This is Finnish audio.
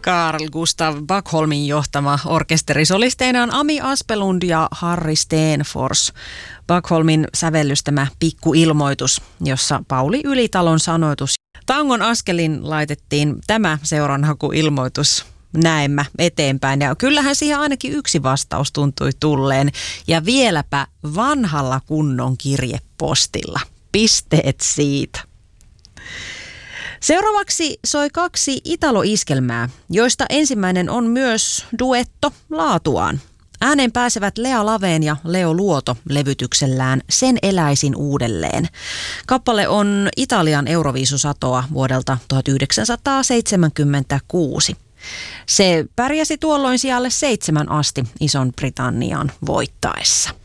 Carl Gustav Backholmin johtama orkesteri. Solisteinaan Ami Aspelund ja Harry Stenfors. Backholmin sävellystämä pikkuilmoitus, jossa Pauli Ylitalon sanoitus. Tangon askelin laitettiin tämä seuranhakuilmoitus näemmä eteenpäin. Ja kyllähän siihen ainakin yksi vastaus tuntui tulleen. Ja vieläpä vanhalla kunnon kirjepostilla. Pisteet siitä. Seuraavaksi soi 2 italoiskelmää, joista ensimmäinen on myös duetto laatuaan. Ääneen pääsevät Lea Laveen ja Leo Luoto levytyksellään Sen eläisin uudelleen. Kappale on Italian Euroviisusatoa vuodelta 1976. Se pärjäsi tuolloin sijalle 7 asti Ison-Britannian voittaessa.